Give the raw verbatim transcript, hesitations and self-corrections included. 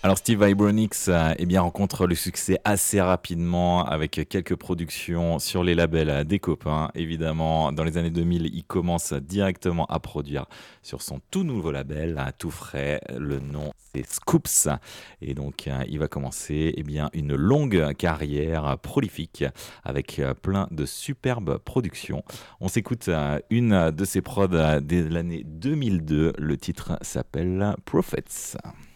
Alors Steve Vibronix euh, eh bien, rencontre le succès assez rapidement avec quelques productions sur les labels euh, des copains. Évidemment, dans les années deux mille, il commence directement à produire sur son tout nouveau label, euh, tout frais. Le nom, c'est Scoops. Et donc, euh, il va commencer eh bien, une longue carrière prolifique avec euh, plein de superbes productions. On s'écoute euh, une de ses prods euh, dès l'année deux mille deux. Le titre s'appelle Prophets.